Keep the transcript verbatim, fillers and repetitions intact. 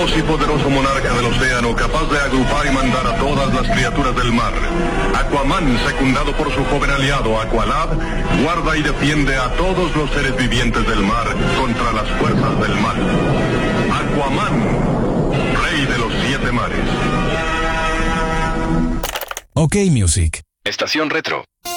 Feroz y poderoso monarca del océano, capaz de agrupar y mandar a todas las criaturas del mar. Aquaman, secundado por su joven aliado Aqualad, guarda y defiende a todos los seres vivientes del mar contra las fuerzas del mal. Aquaman, rey de los siete mares. OK Music. Estación Retro.